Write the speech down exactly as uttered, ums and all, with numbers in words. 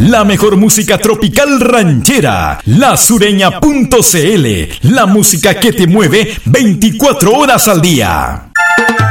La mejor música tropical ranchera, la sureña punto c l, la música que te mueve veinticuatro horas al día.